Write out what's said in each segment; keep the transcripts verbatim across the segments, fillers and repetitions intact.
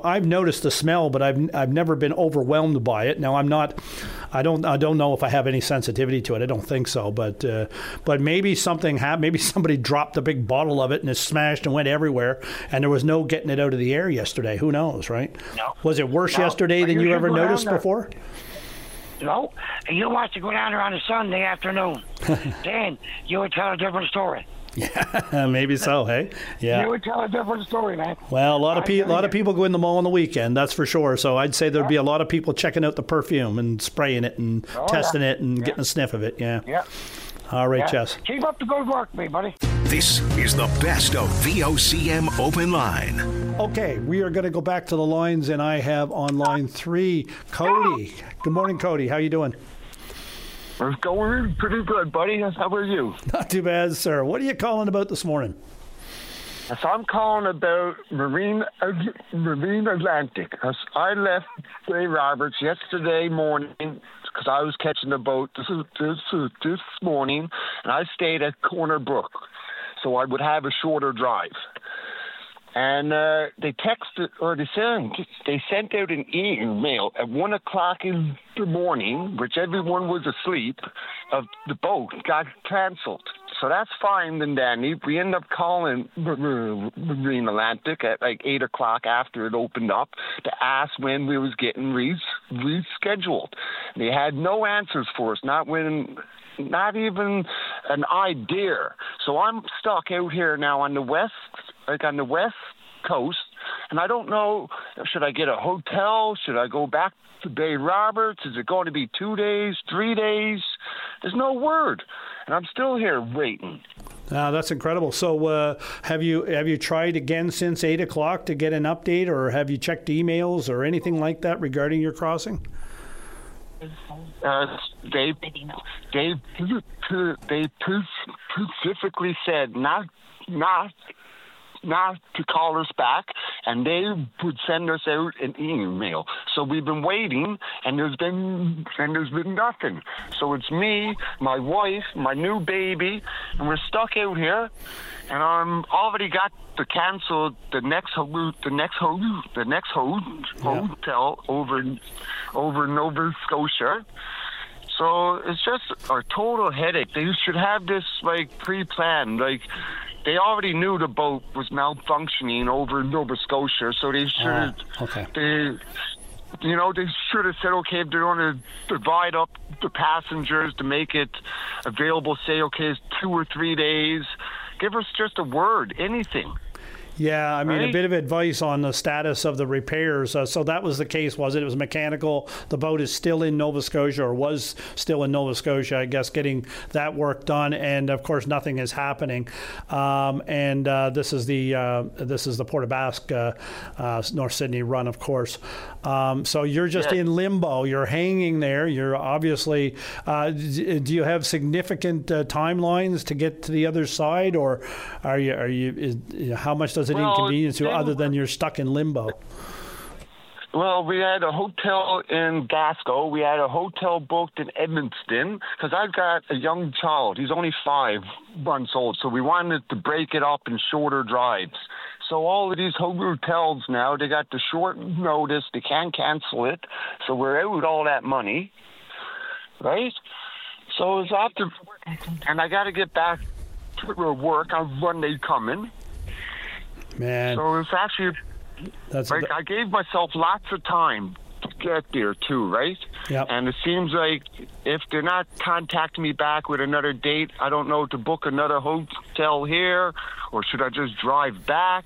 I've noticed the smell, but I've I've never been overwhelmed by it. Now I'm not, I don't I don't know if I have any sensitivity to it. I don't think so, but uh, but maybe something happened. Maybe somebody dropped a big bottle of it and it smashed and went everywhere, and there was no getting it out of the air yesterday. Who knows, right? No. Was it worse no. yesterday than you, you ever noticed before? No. You watch it go down there on a Sunday afternoon. Then you would tell a different story. Yeah, maybe so. Hey, yeah. You would tell a different story, man. Well, a lot of people, a lot of people go in the mall on the weekend. That's for sure. So I'd say there'd yeah. be a lot of people checking out the perfume and spraying it and oh, testing yeah. it and yeah. getting a sniff of it. Yeah. Yeah. All right, yeah. Chess. Keep up the good work, me buddy. This is the best of V O C M Open Line. Okay, we are going to go back to the lines, and I have on line three Cody. Good morning, Cody. How you doing? It's going pretty good, buddy. How are you? Not too bad, sir. What are you calling about this morning? So I'm calling about Marine uh, Marine Atlantic. I left Bay Roberts yesterday morning because I was catching the boat this, this, this morning, and I stayed at Corner Brook, so I would have a shorter drive. And uh, they texted, or they sent, they sent out an email at one o'clock in the morning, which everyone was asleep, of the boat got canceled. So that's fine and dandy. We ended up calling Marine Atlantic at like eight o'clock after it opened up to ask when we was getting re- rescheduled. They had no answers for us, not when, not even an idea. So I'm stuck out here now on the west, like on the west coast, and I don't know, should I get a hotel? Should I go back to Bay Roberts? Is it going to be two days, three days? There's no word, and I'm still here waiting. Uh, that's incredible. So uh, have you have you tried again since eight o'clock to get an update, or have you checked emails or anything like that regarding your crossing? Uh, they they they specifically said not not not to call us back, and they would send us out an email. So we've been waiting, and there's been and there's been nothing. So it's me, my wife, my new baby, and we're stuck out here. And I'm already got the cancel the next ho- the next ho- the next ho- yeah. hotel over over Nova Scotia. So it's just a total headache. They should have this like pre-planned. Like they already knew the boat was malfunctioning over Nova Scotia, so they should. Uh, okay. They, you know, they should have said, okay, if they're going to divide up the passengers to make it available, say, okay, it's two or three days. Give us just a word, anything. Yeah, I mean, right? a bit of advice on the status of the repairs. Uh, so that was the case, was it? It was mechanical. The boat is still in Nova Scotia, or was still in Nova Scotia, I guess, getting that work done. And of course, nothing is happening. Um, and uh, this is the uh, this is the Port aux Basques, uh, uh, North Sydney run, of course. Um, so you're just yeah. in limbo. You're hanging there. You're obviously. Uh, do you have significant uh, timelines to get to the other side, or are you are you? Is, you know, how much does it well, inconvenience you other than you're stuck in limbo? Well, we had a hotel in Glasgow. We had a hotel booked in Edmonton because I've got a young child. He's only five months old, so we wanted to break it up in shorter drives. So all of these hotels now, they got the short notice. They can't cancel it. So we're out with all that money, right? So it's after, and I got to get back to work on Monday coming. Man. So it's actually, That's like, I gave myself lots of time to get there too, right? Yep. And it seems like if they're not contacting me back with another date, I don't know to book another hotel here, or should I just drive back?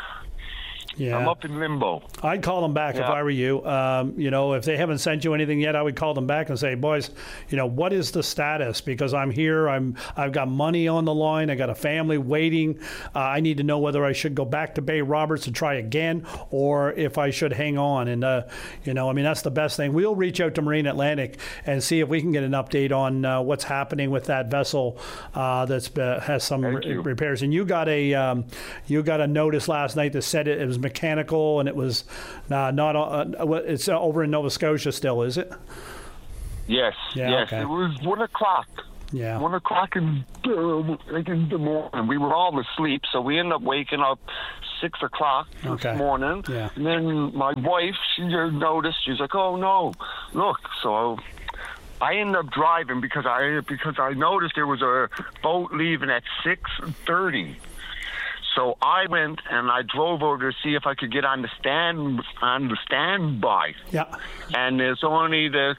Yeah. I'm up in limbo. I'd call them back yeah. if I were you. Um, you know, if they haven't sent you anything yet, I would call them back and say, boys, you know, what is the status? Because I'm here. I'm, I've got money on the line. I got a family waiting. Uh, I need to know whether I should go back to Bay Roberts and try again, or if I should hang on. And, uh, you know, I mean, that's the best thing. We'll reach out to Marine Atlantic and see if we can get an update on uh, what's happening with that vessel uh, that's uh, has some re- repairs. And you got a um, you got a notice last night that said it, it was mechanical, and it was uh, not. Uh, it's uh, over in Nova Scotia still, is it? Yes. Yeah, yes. okay. It was one o'clock. Yeah. One o'clock in, uh, like in the morning. We were all asleep, so we ended up waking up six o'clock this Okay. morning. Yeah. And then my wife, she just noticed. She's like, "Oh no, look!" So I ended up driving because I because I noticed there was a boat leaving at six thirty. So I went and I drove over to see if I could get on the stand on the standby. Yeah. And it's only the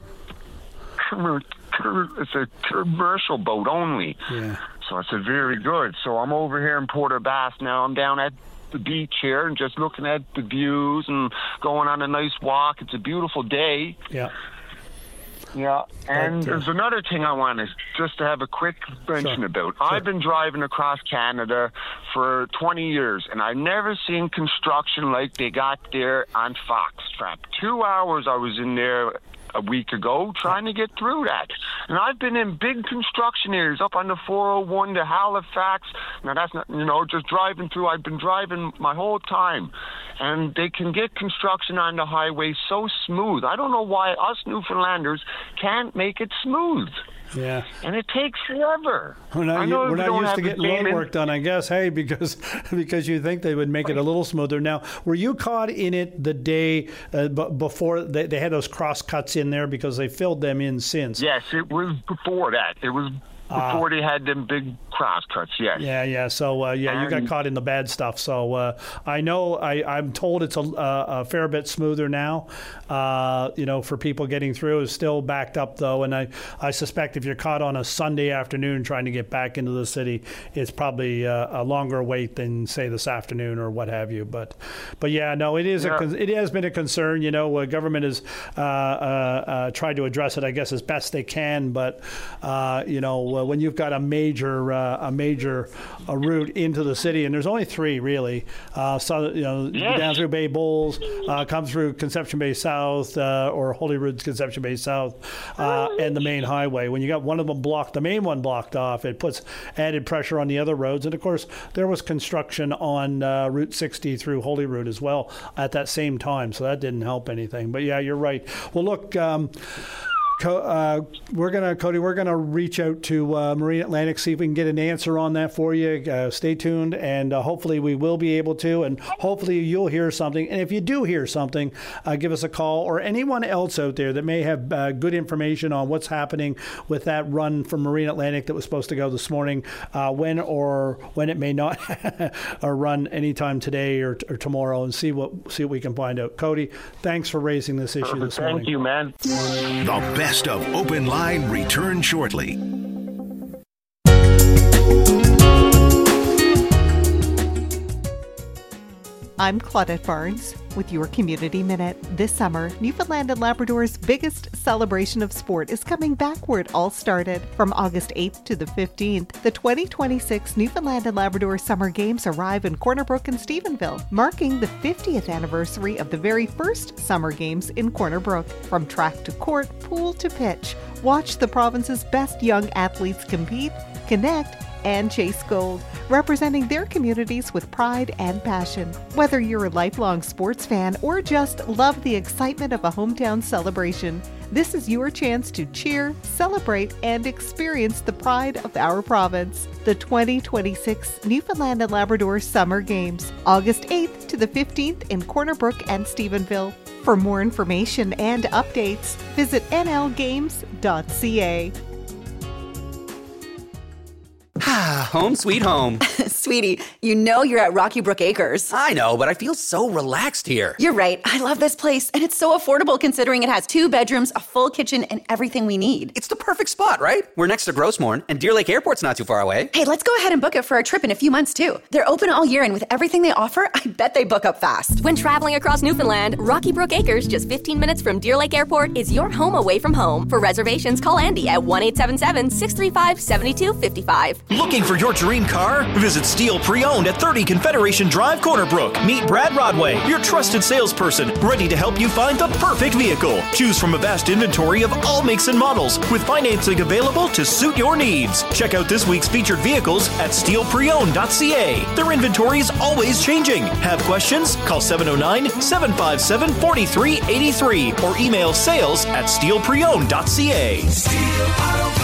it's a commercial boat only. Yeah. So I said, very good. So I'm over here in Port aux Basques now. I'm down at the beach here and just looking at the views and going on a nice walk. It's a beautiful day. Yeah. Yeah, and But, uh, there's another thing I wanted just to have a quick mention Sure, about. sure. I've been driving across Canada for twenty years, and I've never seen construction like they got there on Foxtrap. Two hours I was in there a week ago trying to get through that. And I've been in big construction areas up on the four oh one to Halifax. Now, that's not, you know, just driving through. I've been driving my whole time. And they can get construction on the highway so smooth. I don't know why us Newfoundlanders can't make it smooth. Yeah. And it takes forever. We're not, I u- know we're we not don't used have to the getting same road in- work done, I guess, hey, because because you think they would make it a little smoother. Now, were you caught in it the day uh, b- before they, they had those cross cuts in there because they filled them in since? Yes, it was before that. It was before they had them big cross cuts, yes. Yeah, yeah. So, uh, yeah, you got And- caught in the bad stuff. So, uh, I know, I, I'm told it's a, a, a fair bit smoother now, uh, you know, for people getting through. It's still backed up, though. And I, I suspect if you're caught on a Sunday afternoon trying to get back into the city, it's probably uh, a longer wait than, say, this afternoon or what have you. But, but yeah, no, it is. Yeah. A, con- it has been a concern. You know, uh, government has uh, uh, uh, tried to address it, I guess, as best they can. But, uh, you know, uh, when you've got a major uh, a major uh, route into the city, and there's only three really, uh, so you know, Yes. down through Bay Bowls, uh, come through Conception Bay South uh, or Holyrood's Conception Bay South, uh, and the main highway. When you got one of them blocked, the main one blocked off, it puts added pressure on the other roads. And of course, there was construction on uh, Route sixty through Holyrood as well at that same time, so that didn't help anything. But yeah, you're right. Well, look. Um, Co- uh, we're gonna, Cody. We're gonna reach out to uh, Marine Atlantic, see if we can get an answer on that for you. Uh, stay tuned, and uh, hopefully we will be able to. And hopefully you'll hear something. And if you do hear something, uh, give us a call, or anyone else out there that may have uh, good information on what's happening with that run from Marine Atlantic that was supposed to go this morning. Uh, when or when it may not or run anytime today or, or tomorrow, and see what see what we can find out. Cody, thanks for raising this issue this morning. Thank you, man. The best of Open Line return shortly. I'm Claudette Barnes with your Community Minute. This summer, Newfoundland and Labrador's biggest celebration of sport is coming back where it all started. From August eighth to the fifteenth, the twenty twenty-six Newfoundland and Labrador Summer Games arrive in Corner Brook and Stephenville, marking the fiftieth anniversary of the very first Summer Games in Corner Brook. From track to court, pool to pitch, watch the province's best young athletes compete, connect, and chase gold, representing their communities with pride and passion. Whether you're a lifelong sports fan or just love the excitement of a hometown celebration, this is your chance to cheer, celebrate, and experience the pride of our province. The twenty twenty-six Newfoundland and Labrador Summer Games, August eighth to the fifteenth in Corner Brook and Stephenville. For more information and updates, visit n l games dot c a. Home sweet home. Sweetie, you know you're at Rocky Brook Acres. I know, but I feel so relaxed here. You're right. I love this place, and it's so affordable considering it has two bedrooms, a full kitchen, and everything we need. It's the perfect spot, right? We're next to Grossmorn, and Deer Lake Airport's not too far away. Hey, let's go ahead and book it for our trip in a few months, too. They're open all year, and with everything they offer, I bet they book up fast. When traveling across Newfoundland, Rocky Brook Acres, just fifteen minutes from Deer Lake Airport, is your home away from home. For reservations, call Andy at one eight seven seven, six three five, seven two five five. Looking for your dream car? Visit Steel Pre-Owned at thirty Confederation Drive, Corner Brook. Meet Brad Rodway, your trusted salesperson, ready to help you find the perfect vehicle. Choose from a vast inventory of all makes and models, with financing available to suit your needs. Check out this week's featured vehicles at steel pre owned dot c a. Their inventory is always changing. Have questions? Call seven oh nine, seven five seven, four three eight three or email sales at steel pre owned dot c a. Steel Auto Group,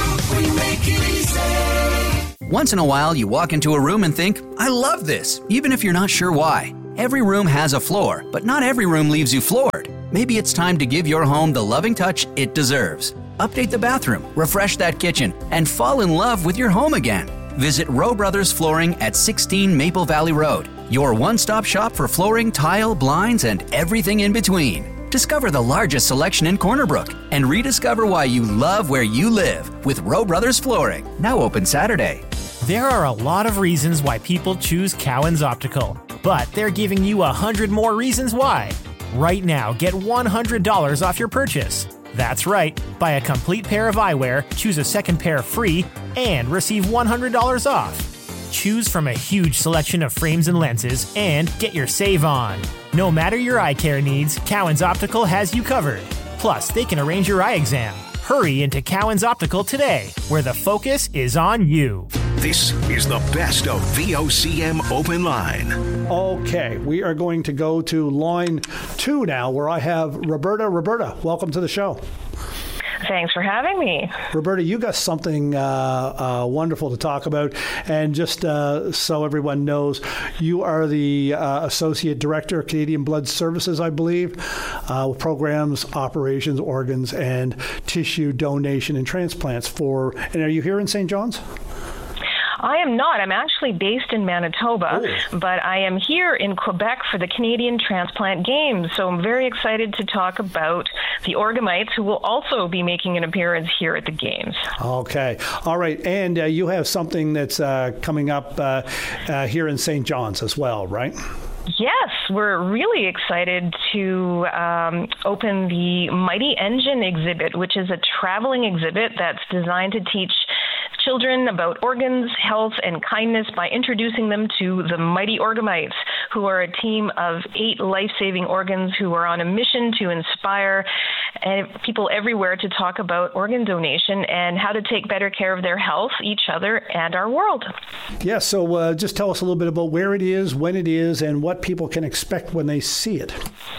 We make it easy. Once in a while, you walk into a room and think, I love this, even if you're not sure why. Every room has a floor, but not every room leaves you floored. Maybe it's time to give your home the loving touch it deserves. Update the bathroom, refresh that kitchen, and fall in love with your home again. Visit Rowe Brothers Flooring at sixteen Maple Valley Road, your one-stop shop for flooring, tile, blinds, and everything in between. Discover the largest selection in Corner Brook and rediscover why you love where you live with Rowe Brothers Flooring, now open Saturday. There are a lot of reasons why people choose Cowan's Optical, but they're giving you a hundred more reasons why. Right now, get one hundred dollars off your purchase. That's right, buy a complete pair of eyewear, choose a second pair free, and receive one hundred dollars off. Choose from a huge selection of frames and lenses and get your save on. No matter your eye care needs, Cowan's Optical has you covered. Plus, they can arrange your eye exam. Hurry into Cowan's Optical today, where the focus is on you. This is the best of V O C M Open Line. Okay, we are going to go to line two now, where I have Roberta. Roberta, welcome to the show. Thanks for having me. Roberta, you got something uh, uh, wonderful to talk about. And just uh, so everyone knows, you are the uh, Associate Director of Canadian Blood Services, I believe, uh, with programs, operations, organs, and tissue donation and transplants for, and are you here in Saint John's? I am not. I'm actually based in Manitoba, oh. but I am here in Quebec for the Canadian Transplant Games. So I'm very excited to talk about the Orgamites, who will also be making an appearance here at the Games. Okay. All right. And uh, you have something that's uh, coming up uh, uh, here in Saint John's as well, right? Yes, we're really excited to um, open the Mighty Engine exhibit, which is a traveling exhibit that's designed to teach children about organs, health, and kindness by introducing them to the Mighty Orgamites, who are a team of eight life-saving organs who are on a mission to inspire people everywhere to talk about organ donation and how to take better care of their health, each other, and our world. Yeah, so uh, just tell us a little bit about where it is, when it is, and what people can expect when they see it.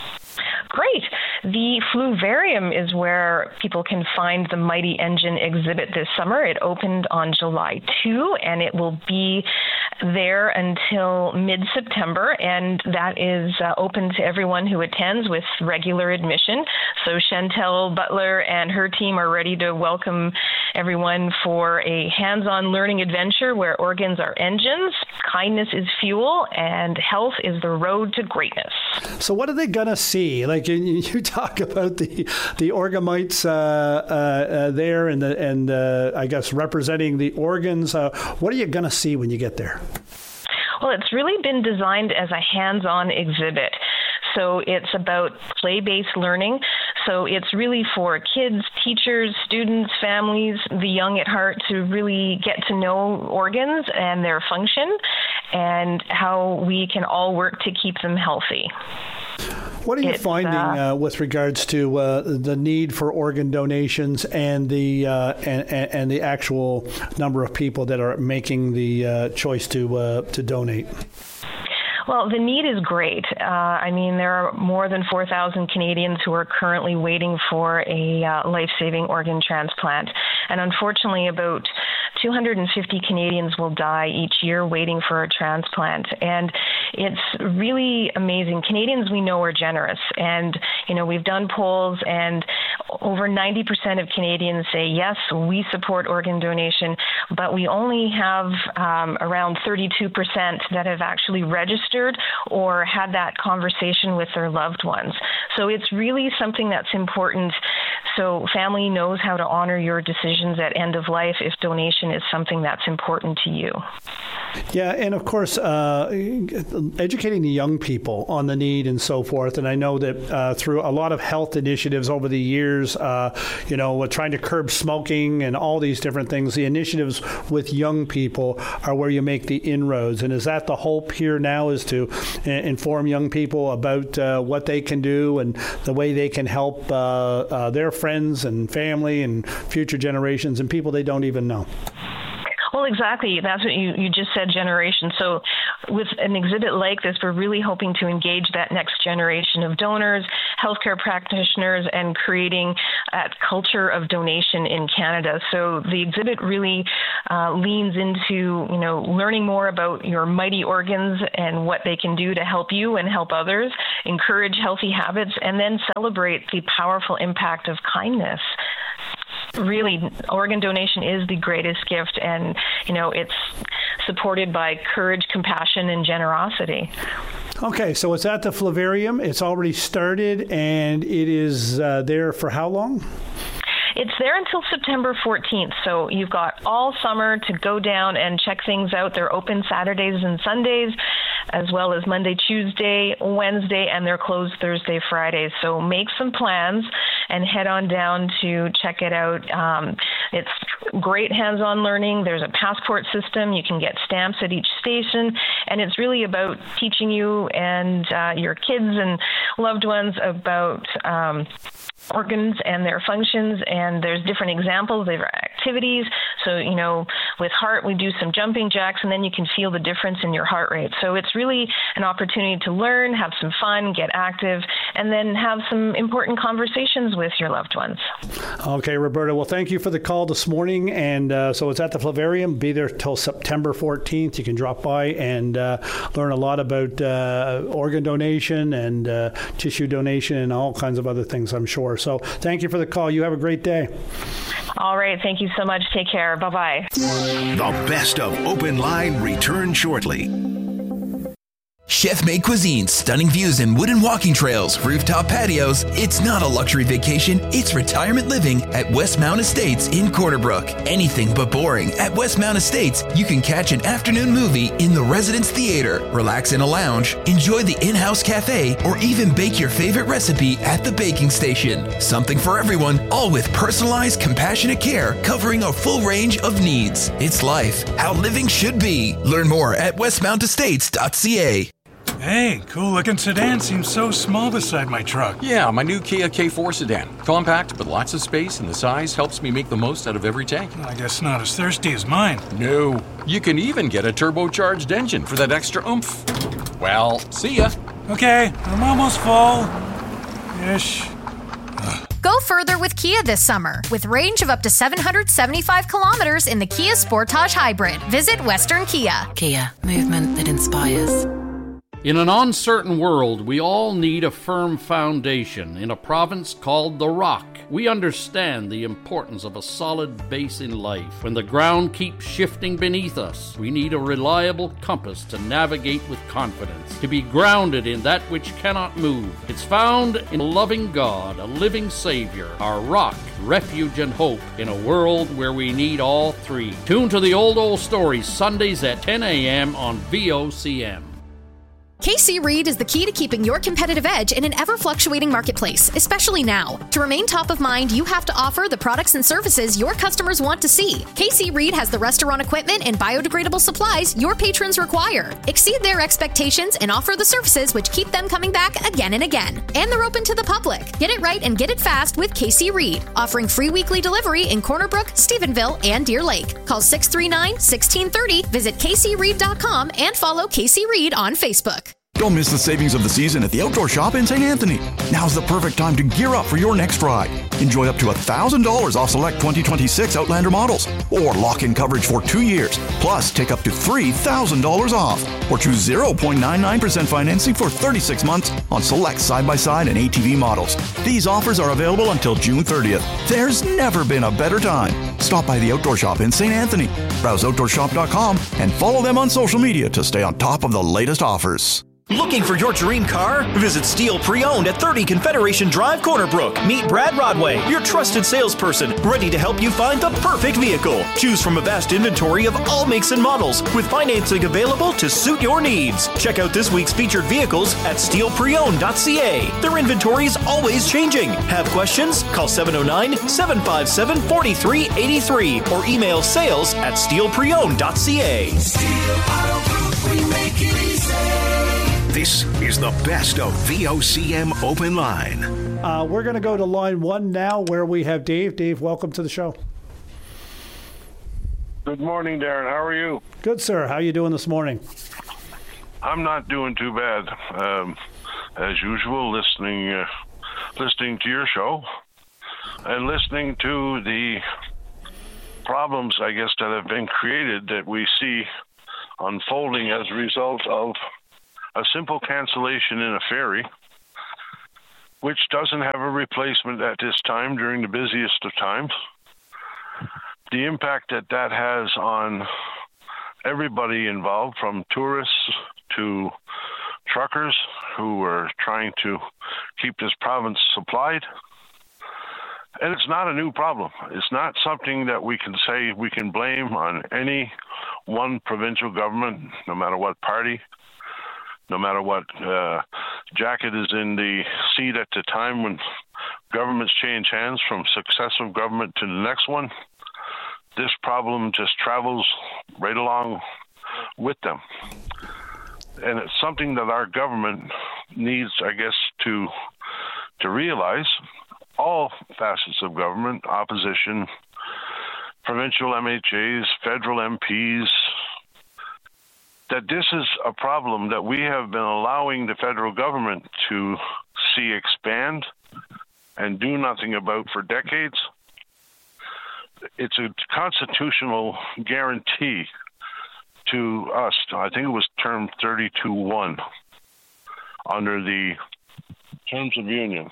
Great. The Fluvarium is where people can find the Mighty Engine exhibit this summer. It opened on July second, and it will be there until mid-September, and that is uh, open to everyone who attends with regular admission. So Chantel Butler and her team are ready to welcome everyone for a hands-on learning adventure where organs are engines, kindness is fuel, and health is the road to greatness. So what are they going to see? Like you talk about the the Orgamites uh, uh, uh, there and the and uh, I guess representing the organs. Uh, what are you going to see when you get there? Well, it's really been designed as a hands-on exhibit. So it's about play-based learning. So it's really for kids, teachers, students, families, the young at heart to really get to know organs and their function and how we can all work to keep them healthy. What are you it's, finding uh, uh, with regards to uh, the need for organ donations and the uh, and, and the actual number of people that are making the uh, choice to uh, to donate? Well, the need is great. Uh, I mean, there are more than four thousand Canadians who are currently waiting for a uh, life-saving organ transplant. And unfortunately, about two hundred fifty Canadians will die each year waiting for a transplant. And it's really amazing. Canadians, we know, are generous. And, you know, we've done polls, and over ninety percent of Canadians say, yes, we support organ donation, but we only have um, around thirty-two percent that have actually registered or had that conversation with their loved ones. So it's really something that's important. So family knows how to honor your decisions at end of life if donation is something that's important to you. Yeah, and of course, uh, educating the young people on the need and so forth. And I know that uh, through a lot of health initiatives over the years, uh, you know, trying to curb smoking and all these different things, the initiatives with young people are where you make the inroads. And is that the hope here now, is to inform young people about uh, what they can do and the way they can help uh, uh, their friends and family and future generations and people they don't even know? Well, exactly. That's what you, you just said, generation. So with an exhibit like this, we're really hoping to engage that next generation of donors, healthcare practitioners, and creating that culture of donation in Canada. So the exhibit really uh, leans into, you know, learning more about your mighty organs and what they can do to help you and help others, encourage healthy habits, and then celebrate the powerful impact of kindness. Really, organ donation is the greatest gift, and, you know, it's supported by courage, compassion, and generosity. Okay, so it's at the Flavarium. It's already started, and it is uh, there for how long? It's there until September fourteenth, so you've got all summer to go down and check things out. They're open Saturdays and Sundays, as well as Monday, Tuesday, Wednesday, and they're closed Thursday, Friday. So make some plans and head on down to check it out. Um, it's great hands-on learning. There's a passport system. You can get stamps at each station, and it's really about teaching you and uh, your kids and loved ones about um, organs and their functions, and there's different examples, there are activities. So, you know, with heart, we do some jumping jacks, and then you can feel the difference in your heart rate. So it's really an opportunity to learn, have some fun, get active, and then have some important conversations with your loved ones. Okay, Roberta, well, thank you for the call this morning. And uh, so it's at the Flavarium. Be there till September fourteenth. You can drop by and uh, learn a lot about uh, organ donation and uh, tissue donation and all kinds of other things, I'm sure. So thank you for the call. You have a great day. All right. Thank you so much. Take care. Bye-bye. The best of Open Line returns shortly. Chef-made cuisines, stunning views and wooden walking trails, rooftop patios. It's not a luxury vacation, it's retirement living at Westmount Estates in Corner Brook. Anything but boring. At Westmount Estates, you can catch an afternoon movie in the Residence Theater, relax in a lounge, enjoy the in-house cafe, or even bake your favorite recipe at the baking station. Something for everyone, all with personalized, compassionate care covering a full range of needs. It's life, how living should be. Learn more at westmount estates dot c a. Hey, cool-looking sedan seems so small beside my truck. Yeah, my new Kia K four sedan. Compact, but lots of space, and the size helps me make the most out of every tank. I guess not as thirsty as mine. No. You can even get a turbocharged engine for that extra oomph. Well, see ya. Okay, I'm almost full. Ish. Go further with Kia this summer with range of up to seven hundred seventy-five kilometers in the Kia Sportage Hybrid. Visit Western Kia. Kia, movement that inspires. In an uncertain world, we all need a firm foundation. In a province called The Rock, we understand the importance of a solid base in life. When the ground keeps shifting beneath us, we need a reliable compass to navigate with confidence, to be grounded in that which cannot move. It's found in a loving God, a living Savior, our rock, refuge, and hope in a world where we need all three. Tune to the Old Old Stories Sundays at ten a.m. on V O C M. K C Reed is the key to keeping your competitive edge in an ever-fluctuating marketplace, especially now. To remain top of mind, you have to offer the products and services your customers want to see. K C Reed has the restaurant equipment and biodegradable supplies your patrons require. Exceed their expectations and offer the services which keep them coming back again and again. And they're open to the public. Get it right and get it fast with K C Reed, offering free weekly delivery in Corner Brook, Stephenville, and Deer Lake. Call six three nine, one six three zero, visit k c reed dot com, and follow K C Reed on Facebook. Don't miss the savings of the season at the Outdoor Shop in Saint Anthony. Now's the perfect time to gear up for your next ride. Enjoy up to one thousand dollars off select twenty twenty-six Outlander models, or lock in coverage for two years. Plus, take up to three thousand dollars off, or choose zero point nine nine percent financing for thirty-six months on select side-by-side and A T V models. These offers are available until June thirtieth. There's never been a better time. Stop by the Outdoor Shop in Saint Anthony. Browse outdoor shop dot com and follow them on social media to stay on top of the latest offers. Looking for your dream car? Visit Steel Pre-Owned at thirty Confederation Drive, Corner Brook. Meet Brad Rodway, your trusted salesperson, ready to help you find the perfect vehicle. Choose from a vast inventory of all makes and models, with financing available to suit your needs. Check out this week's featured vehicles at steel pre owned dot c a. Their inventory is always changing. Have questions? Call seven oh nine, seven five seven, four three eight three or email sales at steel pre owned dot c a. Steel Auto Group, we make it easy. This is the best of V O C M Open Line. Uh, we're going to go to line one now where we have Dave. Dave, welcome to the show. Good morning, Darren. How are you? Good, sir. How are you doing this morning? I'm not doing too bad. Um, as usual, listening, uh, listening to your show and listening to the problems, I guess, that have been created that we see unfolding as a result of a simple cancellation in a ferry, which doesn't have a replacement at this time during the busiest of times. The impact that that has on everybody involved, from tourists to truckers who are trying to keep this province supplied. And it's not a new problem. It's not something that we can say we can blame on any one provincial government, no matter what party, no matter what uh, jacket is in the seat at the time when governments change hands from successive government to the next one. This problem just travels right along with them. And it's something that our government needs, I guess, to to realize, all facets of government, opposition, provincial M H As, federal M Ps, that this is a problem that we have been allowing the federal government to see expand and do nothing about for decades. It's a constitutional guarantee to us. I think it was term thirty-two one under the Terms of Union,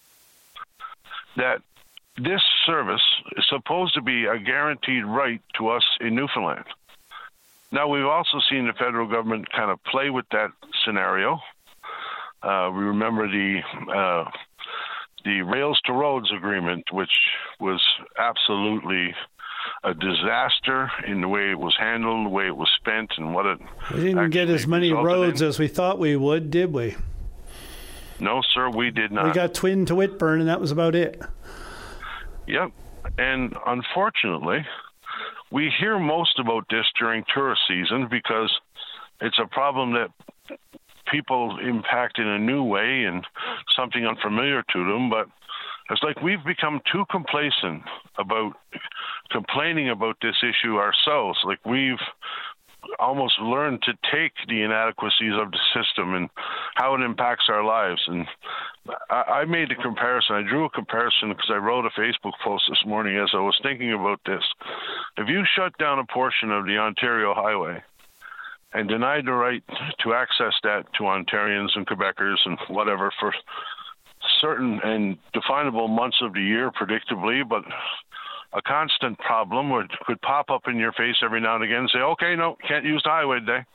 that this service is supposed to be a guaranteed right to us in Newfoundland. Now, we've also seen the federal government kind of play with that scenario. Uh, we remember the uh, the Rails to Roads agreement, which was absolutely a disaster in the way it was handled, the way it was spent, and what it We didn't get as many roads in. as we thought we would, did we? No, sir, we did not. We got Twin to Whitburn, and that was about it. Yep. And unfortunately, we hear most about this during tourist season because it's a problem that people impact in a new way and something unfamiliar to them. But it's like we've become too complacent about complaining about this issue ourselves. Like we've almost learned to take the inadequacies of the system and how it impacts our lives. And I, I made a comparison. I drew a comparison because I wrote a Facebook post this morning as I was thinking about this. If you shut down a portion of the Ontario Highway and denied the right to access that to Ontarians and Quebecers and whatever for certain and definable months of the year, predictably, but a constant problem would could pop up in your face every now and again and say, okay, no, can't use the highway today.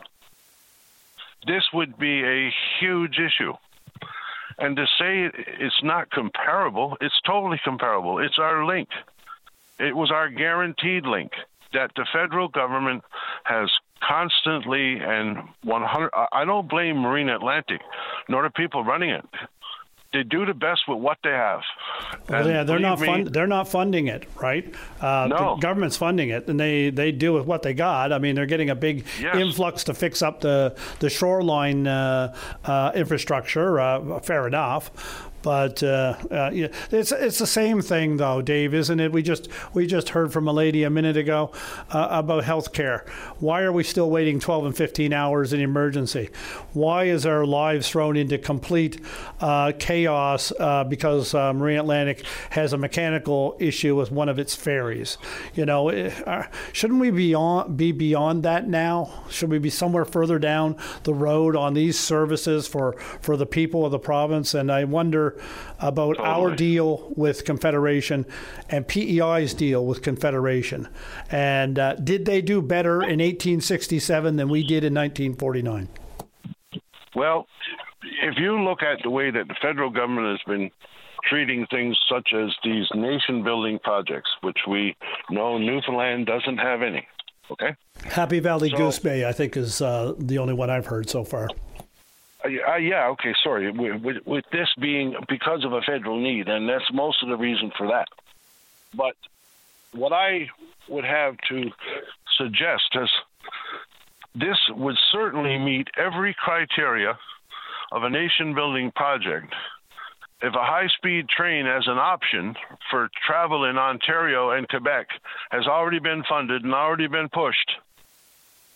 This would be a huge issue. And to say it's not comparable, it's totally comparable. It's our link. It was our guaranteed link that the federal government has constantly and one hundred I don't blame Marine Atlantic, nor the people running it. They do the best with what they have. Well, yeah, they're not fund, they're not funding it, right? Uh, no. The government's funding it, and they, they do with what they got. I mean, they're getting a big yes. influx to fix up the the shoreline uh, uh, infrastructure. Uh, fair enough. But uh, uh, yeah, it's it's the same thing, though, Dave, isn't it? We just we just heard from a lady a minute ago uh, about health care. Why are we still waiting twelve and fifteen hours in emergency? Why is our lives thrown into complete uh, chaos uh, because uh, Marine Atlantic has a mechanical issue with one of its ferries? You know, uh, shouldn't we be on be beyond that now? Should we be somewhere further down the road on these services for, for the people of the province? And I wonder about totally. our deal with Confederation and P E I's deal with Confederation. And uh, did they do better in eighteen sixty-seven than we did in nineteen forty-nine? Well, if you look at the way that the federal government has been treating things such as these nation-building projects, which we know Newfoundland doesn't have any, okay? Happy Valley so, Goose Bay, I think, is uh, the only one I've heard so far. Uh, yeah, okay, sorry. With, with this being because of a federal need, and that's most of the reason for that. But what I would have to suggest is this would certainly meet every criteria of a nation-building project if a high-speed train as an option for travel in Ontario and Quebec has already been funded and already been pushed.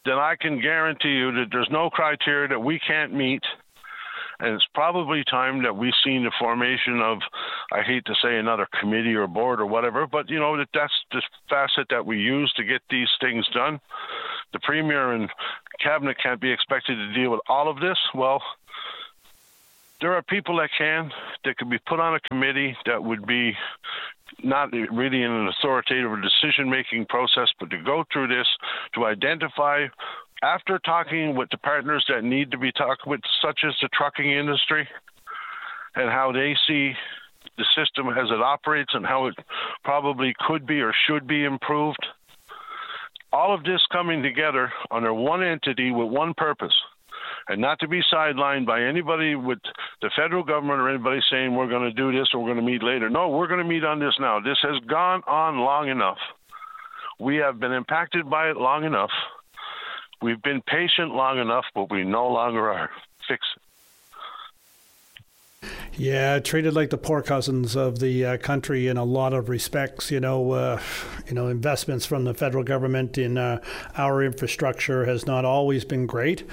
then I can guarantee you that there's no criteria that we can't meet. And it's probably time that we've seen the formation of, I hate to say another committee or board or whatever, but, you know, that that's the facet that we use to get these things done. The Premier and Cabinet can't be expected to deal with all of this. Well, there are people that can, that could be put on a committee that would be not really in an authoritative or decision-making process, but to go through this, to identify, after talking with the partners that need to be talked with, such as the trucking industry, and how they see the system as it operates and how it probably could be or should be improved. All of this coming together under one entity with one purpose, and not to be sidelined by anybody with the federal government or anybody saying we're going to do this or we're going to meet later. No, we're going to meet on this now. This has gone on long enough. We have been impacted by it long enough. We've been patient long enough, but we no longer are. Fix it. Yeah, treated like the poor cousins of the uh, country in a lot of respects. You know, uh, you know, investments from the federal government in uh, our infrastructure has not always been great.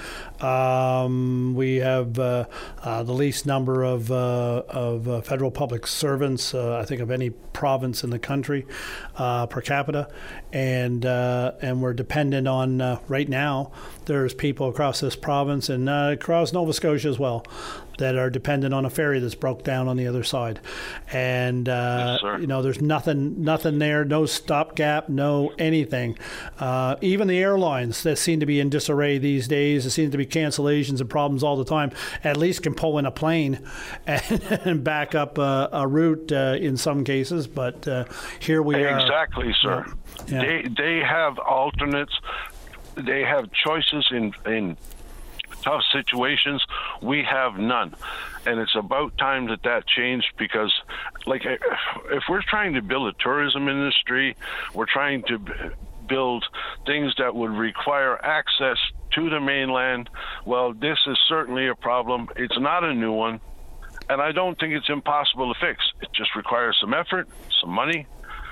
Um, we have uh, uh, the least number of uh, of uh, federal public servants, uh, I think, of any province in the country uh, per capita, and uh, and we're dependent on uh, right now. There's people across this province and uh, across Nova Scotia as well that are dependent on a ferry that's broke down on the other side, and uh, yes, you know, there's nothing, nothing there, no stopgap, no anything. Uh, even the airlines that seem to be in disarray these days, there seems to be cancellations and problems all the time. At least can pull in a plane and, and back up uh, a route uh, in some cases, but uh, here we exactly, are. Exactly, sir. Yeah. They they have alternates. They have choices in in. tough situations. We have none, and it's about time that that changed, because like if we're trying to build a tourism industry, we're trying to build things that would require access to the mainland, well, this is certainly a problem. It's not a new one, and I don't think it's impossible to fix. It just requires some effort, some money,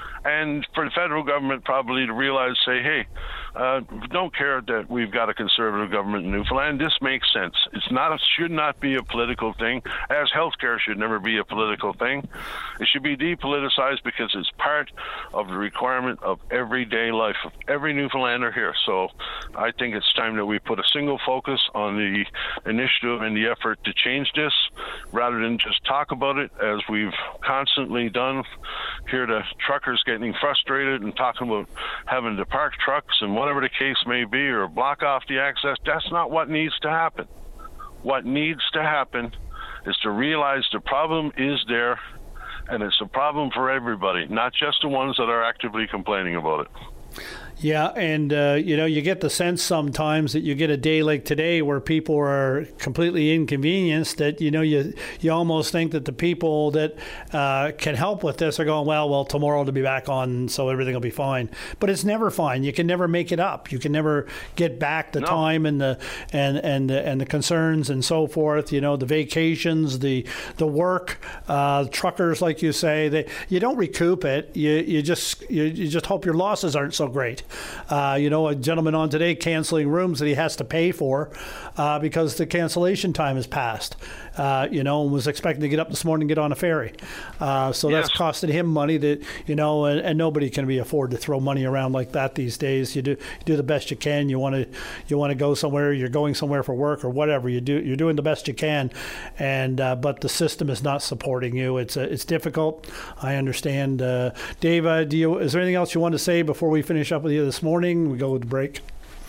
and for the federal government probably to realize, say, hey, uh, don't care that we've got a conservative government in Newfoundland. This makes sense. It's not, it should not be a political thing, as healthcare should never be a political thing. It should be depoliticized because it's part of the requirement of everyday life of every Newfoundlander here. So I think it's time that we put a single focus on the initiative and the effort to change this, rather than just talk about it as we've constantly done. Hear the truckers getting frustrated and talking about having to park trucks and whatever the case may be, or block off the access. That's not what needs to happen. What needs to happen is to realize the problem is there, and it's a problem for everybody, not just the ones that are actively complaining about it. Yeah, and, uh, you know, you get the sense sometimes that you get a day like today where people are completely inconvenienced, that, you know, you you almost think that the people that uh, can help with this are going, well, well, tomorrow to be back on, so everything will be fine. But it's never fine. You can never make it up. You can never get back the no. time and the and and the, and the concerns and so forth. You know, the vacations, the the work, uh, truckers, like you say, they you don't recoup it. You you just you, you just hope your losses aren't so great. Uh, you know, a gentleman on today canceling rooms that he has to pay for uh, because the cancellation time has passed, uh, you know, and was expecting to get up this morning and get on a ferry. Uh, so yes. That's costed him money that, you know, and, and nobody can be afford to throw money around like that these days. You do you do the best you can. You want to you want to go somewhere, you're going somewhere for work or whatever. You do, you're doing the best you can. And uh, but the system is not supporting you. It's uh, it's difficult. I understand. Uh, Dave, uh, do you, is there anything else you want to say before we finish up with you this morning? We go with the break.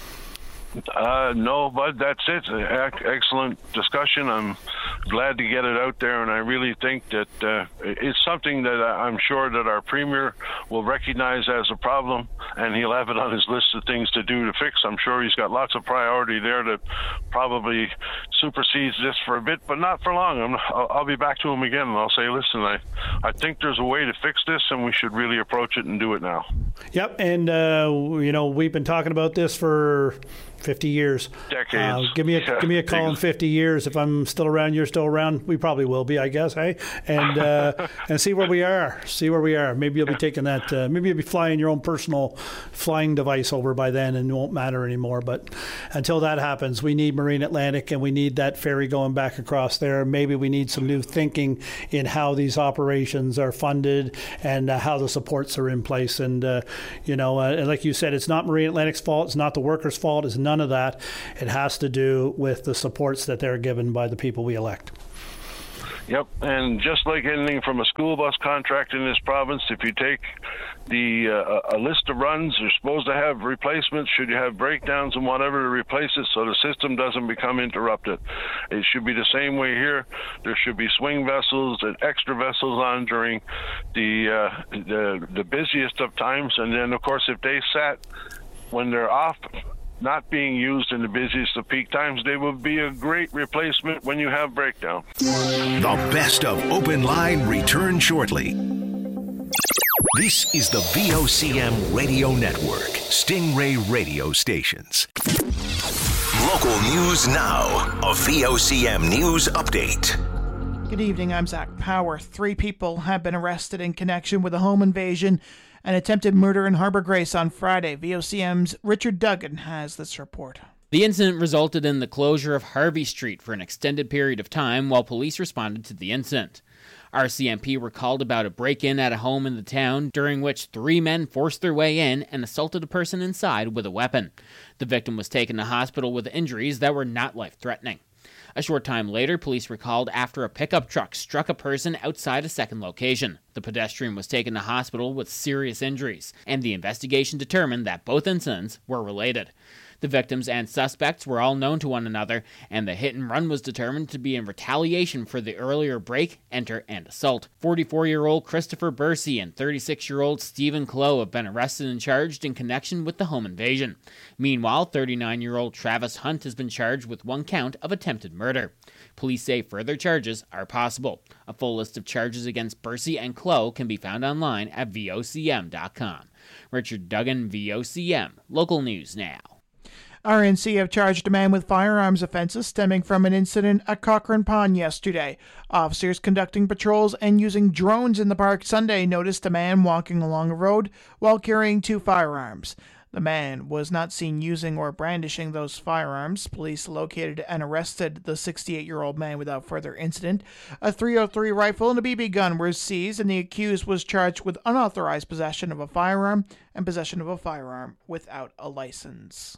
Uh, no, Bud, that's it. Excellent discussion. I'm glad to get it out there, and I really think that uh, it's something that I'm sure that our Premier will recognize as a problem, and he'll have it on his list of things to do to fix. I'm sure he's got lots of priority there that probably supersedes this for a bit, but not for long. I'm, I'll, I'll be back to him again, and I'll say, listen, I, I think there's a way to fix this, and we should really approach it and do it now. Yep, and, uh, you know, we've been talking about this for fifty years. Decades. Uh, give me a Yeah. give me a call in fifty years. If I'm still around, you're still around. We probably will be, I guess. Hey, and uh, and see where we are. See where we are. Maybe you'll be taking that. Uh, maybe you'll be flying your own personal flying device over by then, and it won't matter anymore. But until that happens, we need Marine Atlantic, and we need that ferry going back across there. Maybe we need some new thinking in how these operations are funded and uh, how the supports are in place. And uh, you know, uh, like you said, it's not Marine Atlantic's fault. It's not the workers' fault. It's none of that. It has to do with the supports that they're given by the people we elect. Yep, and just like anything from a school bus contract in this province, if you take the uh, a list of runs, you're supposed to have replacements. Should you have breakdowns and whatever to replace it, so the system doesn't become interrupted. It should be the same way here. There should be swing vessels and extra vessels on during the uh, the the busiest of times, and then of course if they sat when they're off, not being used in the busiest of peak times, they will be a great replacement when you have breakdown. The best of Open Line return shortly. This is the V O C M Radio Network, Stingray radio stations. Local news now. A V O C M news update. Good evening, I'm Zach Power. Three people have been arrested in connection with a home invasion and attempted murder in Harbour Grace on Friday. V O C M's Richard Duggan has this report. The incident resulted in the closure of Harvey Street for an extended period of time while police responded to the incident. R C M P were called about a break-in at a home in the town during which three men forced their way in and assaulted a person inside with a weapon. The victim was taken to hospital with injuries that were not life-threatening. A short time later, police were called after a pickup truck struck a person outside a second location. The pedestrian was taken to hospital with serious injuries, and the investigation determined that both incidents were related. The victims and suspects were all known to one another, and the hit and run was determined to be in retaliation for the earlier break, enter, and assault. forty-four-year-old Christopher Bursey and thirty-six-year-old Stephen Clough have been arrested and charged in connection with the home invasion. Meanwhile, thirty-nine-year-old Travis Hunt has been charged with one count of attempted murder. Police say further charges are possible. A full list of charges against Bursey and Clough can be found online at V O C M dot com. Richard Duggan, V O C M, Local News Now. R N C have charged a man with firearms offenses stemming from an incident at Cochrane Pond yesterday. Officers conducting patrols and using drones in the park Sunday noticed a man walking along a road while carrying two firearms. The man was not seen using or brandishing those firearms. Police located and arrested the sixty-eight-year-old man without further incident. A three oh three rifle and a B B gun were seized, and the accused was charged with unauthorized possession of a firearm and possession of a firearm without a license.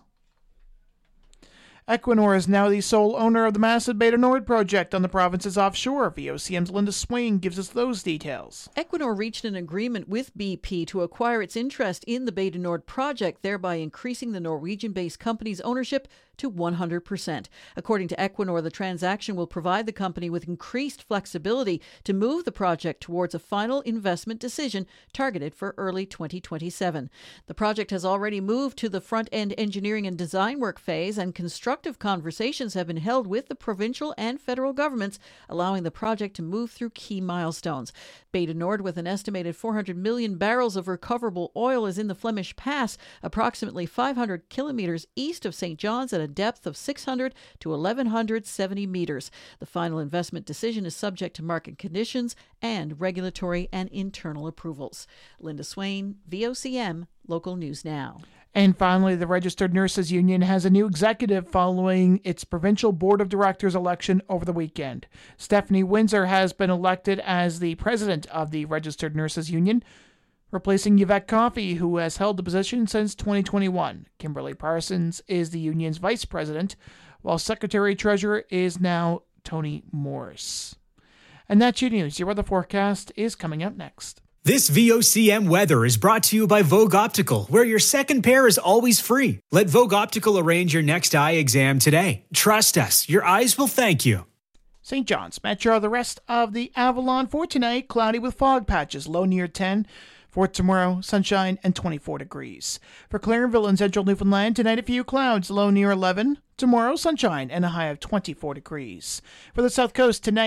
Equinor is now the sole owner of the massive Bay du Nord project on the province's offshore. V O C M's Linda Swain gives us those details. Equinor reached an agreement with B P to acquire its interest in the Bay du Nord project, thereby increasing the Norwegian-based company's ownership to one hundred percent. According to Equinor, the transaction will provide the company with increased flexibility to move the project towards a final investment decision targeted for early twenty twenty-seven. The project has already moved to the front-end engineering and design work phase, and constructive conversations have been held with the provincial and federal governments, allowing the project to move through key milestones. Bay du Nord, with an estimated four hundred million barrels of recoverable oil, is in the Flemish Pass, approximately five hundred kilometers east of Saint John's at a depth of six hundred to eleven seventy meters. The final investment decision is subject to market conditions and regulatory and internal approvals. Linda Swain, V O C M, Local News Now. And finally, the Registered Nurses Union has a new executive following its provincial board of directors election over the weekend. Stephanie Windsor has been elected as the president of the Registered Nurses Union, replacing Yvette Coffey, who has held the position since twenty twenty-one. Kimberly Parsons is the union's vice president, while secretary-treasurer is now Tony Morris. And that's your news. Your weather forecast is coming up next. This V O C M weather is brought to you by Vogue Optical, where your second pair is always free. Let Vogue Optical arrange your next eye exam today. Trust us, your eyes will thank you. Saint John's Metro, the rest of the Avalon for tonight, cloudy with fog patches, low near ten. For tomorrow, sunshine and twenty-four degrees. For Clarenville and central Newfoundland, tonight a few clouds, low near eleven. Tomorrow, sunshine and a high of twenty-four degrees. For the South Coast, tonight,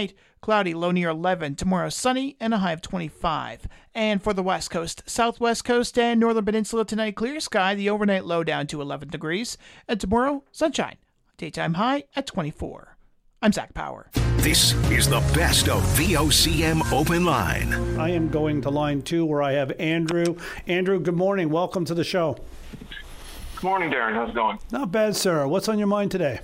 Cloudy, low near eleven. Tomorrow, sunny and a high of twenty-five. And for the west coast, southwest coast and northern peninsula tonight, clear sky. The overnight low down to eleven degrees. And tomorrow, sunshine. Daytime high at twenty-four. I'm Zach Power. This is the best of V O C M Open Line. I am going to line two where I have Andrew. Andrew, good morning. Welcome to the show. Good morning, Darren. How's it going? Not bad, sir. What's on your mind today?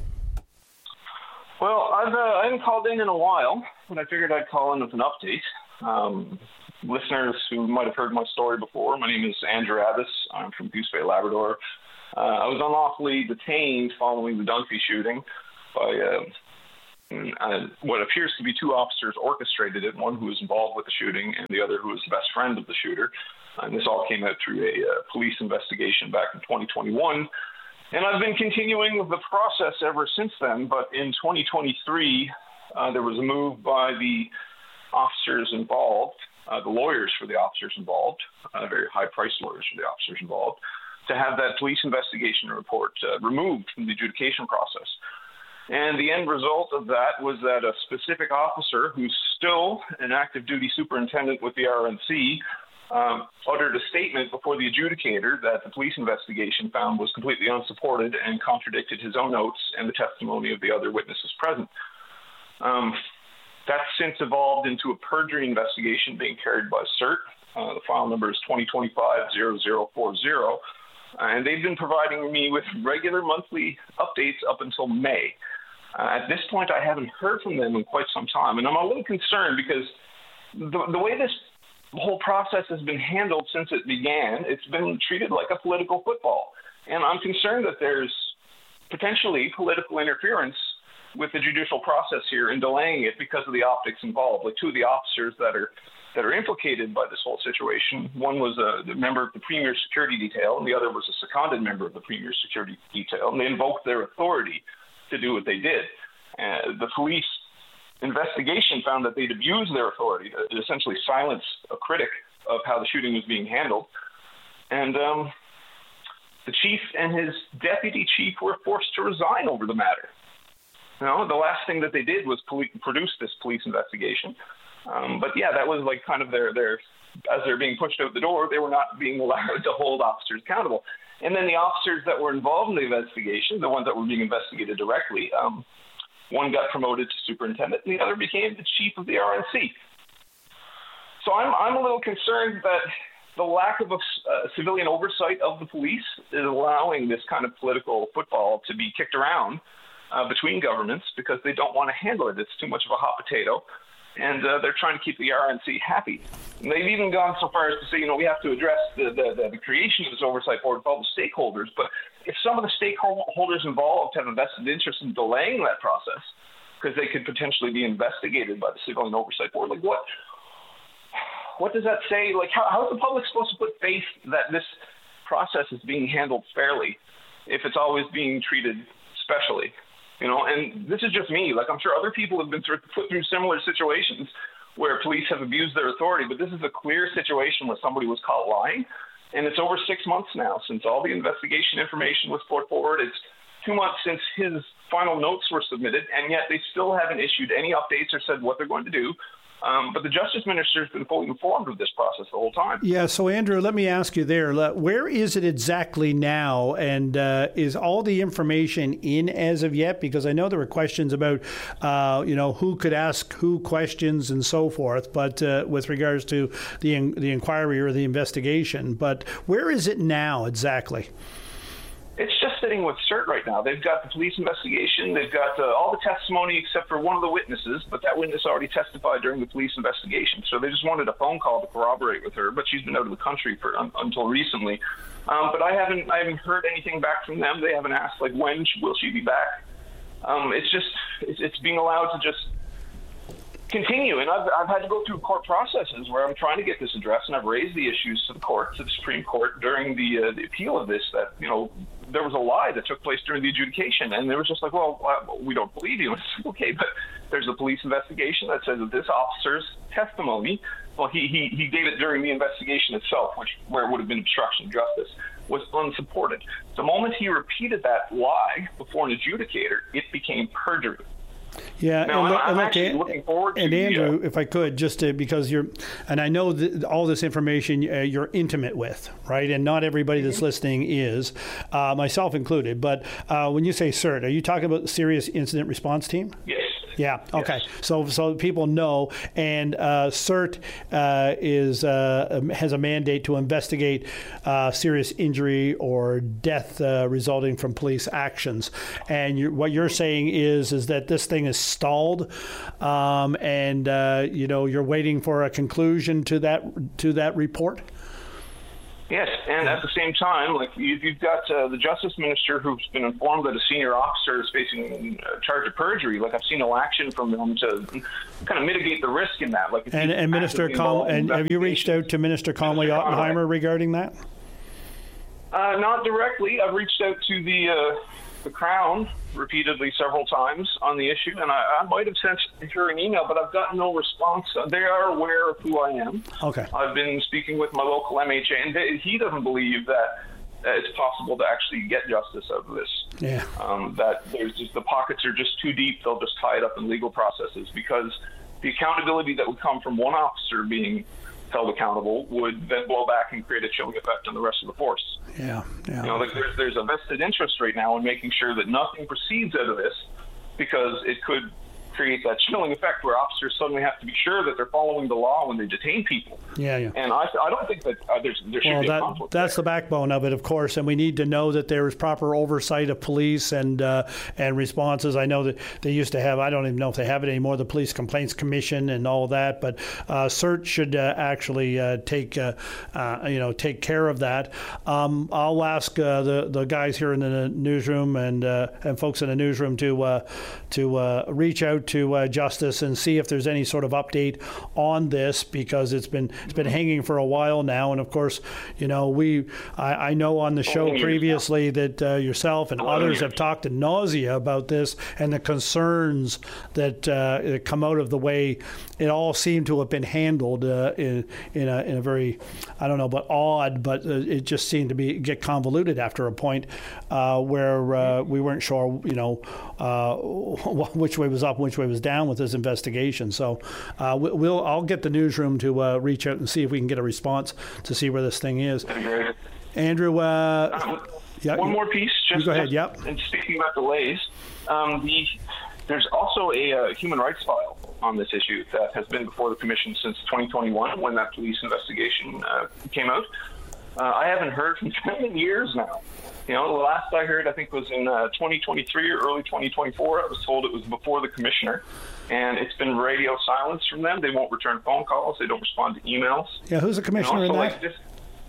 Well, I've, uh, I haven't called in in a while, but I figured I'd call in with an update. Um, listeners who might have heard my story before, my name is Andrew Abbas. I'm from Goose Bay, Labrador. Uh, I was unlawfully detained following the Dunphy shooting by uh, uh, what appears to be two officers orchestrated it, one who was involved with the shooting and the other who was the best friend of the shooter. And this all came out through a uh, police investigation back in twenty twenty-one. And I've been continuing the process ever since then. But in twenty twenty-three, uh, there was a move by the officers involved, uh, the lawyers for the officers involved, uh, very high-priced lawyers for the officers involved, to have that police investigation report uh, removed from the adjudication process. And the end result of that was that a specific officer, who's still an active duty superintendent with the R N C, Um, uttered a statement before the adjudicator that the police investigation found was completely unsupported and contradicted his own notes and the testimony of the other witnesses present. Um, that's since evolved into a perjury investigation being carried by CERT. Uh, the file number is twenty twenty-five zero zero four zero, uh, and they've been providing me with regular monthly updates up until May. Uh, at this point, I haven't heard from them in quite some time, and I'm a little concerned because the, the way this The whole process has been handled since it began. It's been treated like a political football. And I'm concerned that there's potentially political interference with the judicial process here in delaying it because of the optics involved. Like two of the officers that are that are implicated by this whole situation, one was a, a member of the Premier's security detail and the other was a seconded member of the Premier's security detail. And they invoked their authority to do what they did. Uh, the police investigation found that they'd abused their authority to essentially silence a critic of how the shooting was being handled. And um, the chief and his deputy chief were forced to resign over the matter. You know, the last thing that they did was poli- produce this police investigation. Um, but yeah, that was like kind of their, their, as they're being pushed out the door, they were not being allowed to hold officers accountable. And then the officers that were involved in the investigation, the ones that were being investigated directly, um, one got promoted to superintendent, and the other became the chief of the R N C. So I'm I'm a little concerned that the lack of a uh, civilian oversight of the police is allowing this kind of political football to be kicked around uh, between governments because they don't want to handle it. It's too much of a hot potato, and uh, they're trying to keep the R N C happy. And they've even gone so far as to say, you know, we have to address the, the, the, the creation of this oversight board with all the stakeholders, but if some of the stakeholders involved have a vested interest in delaying that process because they could potentially be investigated by the Civilian Oversight Board, like what what does that say? Like how, how is the public supposed to put faith that this process is being handled fairly if it's always being treated specially? You know, and this is just me. Like I'm sure other people have been through, put through similar situations where police have abused their authority, but this is a clear situation where somebody was caught lying. And it's over six months now since all the investigation information was put forward. It's two months since his final notes were submitted, and yet they still haven't issued any updates or said what they're going to do. Um, but the Justice Minister has been fully informed of this process the whole time. Yeah, so Andrew, let me ask you there, where is it exactly now, and uh, is all the information in as of yet? Because I know there were questions about, uh, you know, who could ask who questions and so forth, but uh, with regards to the the inquiry or the investigation. But where is it now exactly? It's just sitting with CERT right now. They've got the police investigation. They've got uh, all the testimony except for one of the witnesses, but that witness already testified during the police investigation. So they just wanted a phone call to corroborate with her, but she's been out of the country for un- until recently. Um, but I haven't I haven't heard anything back from them. They haven't asked, like, when will she be back? Um, it's just it's, it's being allowed to just continue. And I've, I've had to go through court processes where I'm trying to get this addressed, and I've raised the issues to the court, to the Supreme Court during the, uh, the appeal of this, that, you know, there was a lie that took place during the adjudication, and they were just like, well, we don't believe you. It's okay, but there's a police investigation that says that this officer's testimony, well, he, he, he gave it during the investigation itself, which where it would have been obstruction of justice, was unsupported. The moment he repeated that lie before an adjudicator, it became perjury. Yeah, no, and, I'm, look, I'm and actually look, looking forward to and Andrew, the, uh, if I could, just to, because you're, and I know that all this information uh, you're intimate with, right? And not everybody that's listening is, uh, myself included. But uh, when you say CERT, are you talking about the Serious Incident Response Team? Yes. Yeah. Okay. So so people know, and uh, CERT uh, is uh, has a mandate to investigate uh, serious injury or death uh, resulting from police actions. And you, what you're saying is is that this thing is stalled, um, and uh, you know you're waiting for a conclusion to that to that report. Yes, and at the same time, like you've, you've got uh, the Justice Minister who's been informed that a senior officer is facing a charge of perjury. Like I've seen no action from them to kind of mitigate the risk in that. Like if and and Minister Com- and have you reached out to Minister Conway Oppenheimer regarding that? Uh, not directly. I've reached out to the uh, the Crown repeatedly several times on the issue, and I, I might have sent her an email, but I've gotten no response. They are aware of who I am. Okay. I've been speaking with my local M H A, and they, he doesn't believe that uh, it's possible to actually get justice out of this. Yeah. Um, that there's just the pockets are just too deep. They'll just tie it up in legal processes because the accountability that would come from one officer being held accountable would then blow back and create a chilling effect on the rest of the force. Yeah, yeah. You know, like there's, there's a vested interest right now in making sure that nothing proceeds out of this because it could create that chilling effect where officers suddenly have to be sure that they're following the law when they detain people. Yeah, yeah. And I, I don't think that uh, there's, there should well, be that, a conflict that's there. the backbone of it, of course, and we need to know that there is proper oversight of police and uh, and responses. I know that they used to have, I don't even know if they have it anymore, the Police Complaints Commission and all of that, but uh, CERT should uh, actually uh, take uh, uh, you know take care of that. Um, I'll ask uh, the the guys here in the newsroom and uh, and folks in the newsroom to uh, to uh, reach out to uh, Justice and see if there's any sort of update on this because it's been it's been hanging for a while now. And of course, you know, we I, I know on the show previously that uh, yourself and others have talked to nausea about this and the concerns that, uh, that come out of the way it all seemed to have been handled uh, in in a, in a very I don't know but odd, but uh, it just seemed to be get convoluted after a point uh, where uh, we weren't sure, you know, uh, which way was up, which way was down with this investigation. So uh, we'll I'll get the newsroom to uh, reach out and see if we can get a response to see where this thing is. Andrew, uh, uh, yeah, one more piece. Just, go ahead. Just, yep. And speaking about delays, um, the there's also a uh, human rights file on this issue that has been before the commission since twenty twenty-one when that police investigation uh, came out. Uh, I haven't heard from them in years now. You know, the last I heard, I think, was in uh, twenty twenty-three or early twenty twenty-four. I was told it was before the commissioner, and it's been radio silence from them. They won't return phone calls. They don't respond to emails. Yeah, who's the commissioner you know, so in like that? Just,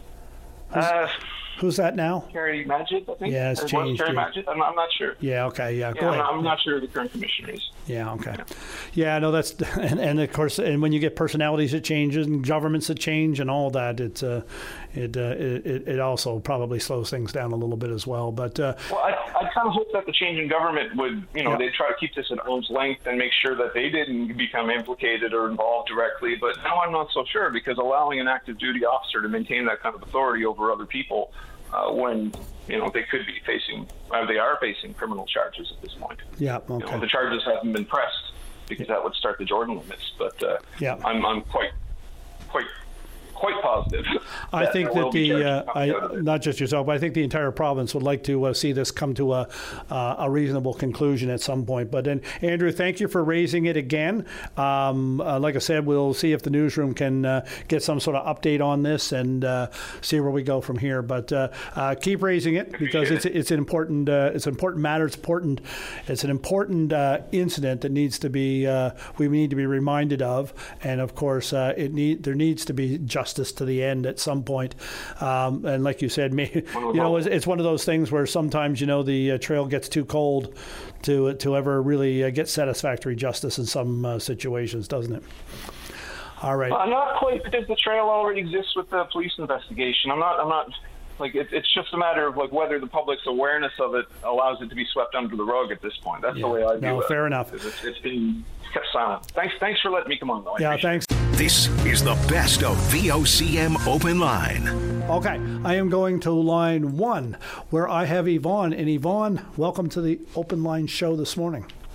uh, Who's that now? Kerry Magid, I think. Yeah, it's Or was changed. Kerry yeah. Magid? I'm, I'm not sure. Yeah, okay, yeah. Yeah, Go I'm, ahead. not, I'm not sure who the current commissioner is. Yeah, okay. Yeah, no, that's and, and of course, and when you get personalities that change and governments that change and all that, it's uh, it, uh, it it also probably slows things down a little bit as well. But uh, well, I, I kind of hope that the change in government would, you know, Yeah. they try to keep this at arm's length and make sure that they didn't become implicated or involved directly. But now I'm not so sure because allowing an active duty officer to maintain that kind of authority over other people. Uh, when you know they could be facing, uh, they are facing criminal charges at this point. Yeah, okay. You know, the charges haven't been pressed because that would start the Jordan limits. But uh, yeah, I'm, I'm quite, quite, quite positive. I that think there that will be the charges uh, coming I, out of it. not just yourself, but I think the entire province would like to uh, see this come to a uh, a reasonable conclusion at some point. But then, Andrew, thank you for raising it again. Um, uh, like I said, we'll see if the newsroom can uh, get some sort of update on this and uh, see where we go from here. But uh, uh, keep raising it because it's it's an important uh, it's an important matter. It's important. It's an important uh, incident that needs to be uh, we need to be reminded of, and of course, uh, it need there needs to be justice to the end at some point. Um, and like you said, maybe, you know, it's, it's one of those things where sometimes, you know, the uh, trail gets too cold to to ever really uh, get satisfactory justice in some uh, situations, doesn't it? All right. Uh, not quite, because the trail already exists with the police investigation. I'm not. I'm not. Like it, it's just a matter of like whether the public's awareness of it allows it to be swept under the rug at this point. That's Yeah. the way I view No, it. fair enough. It's, it's been kept silent. Thanks. Thanks for letting me come on, though. I Yeah, appreciate thanks. This is the best of V O C M Open Line. Okay, I am going to line one, where I have Yvonne. And Yvonne, welcome to the Open Line show this morning.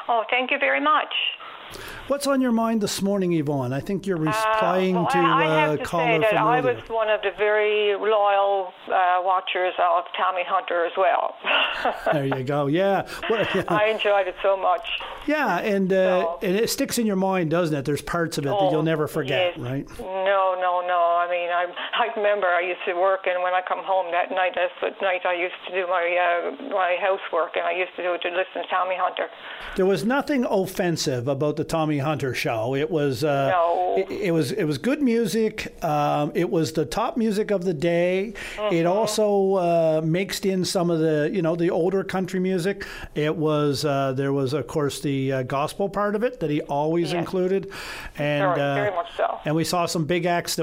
Oh, thank you very much. What's on your mind this morning, Yvonne? I think you're replying uh, well, to I have uh, to caller say that from I earlier. was one of the very loyal uh, watchers of Tommy Hunter as well. There you go. Yeah. Well, yeah. I enjoyed it so much. Yeah, and uh, so, and it sticks in your mind, doesn't it? There's parts of it oh, that you'll never forget, yes. right? No, no, no. I mean, I I remember I used to work, and when I come home that night, that's the night I used to do my uh, my housework, and I used to do it to listen to Tommy Hunter. There was nothing offensive about the Tommy Hunter show. It was uh, no. it, it was it was good music. Um, it was the top music of the day. Mm-hmm. It also uh, mixed in some of the you know the older country music. It was uh, there was of course the uh, gospel part of it that he always yes. included, and very, uh, very much so. And we saw some big acts that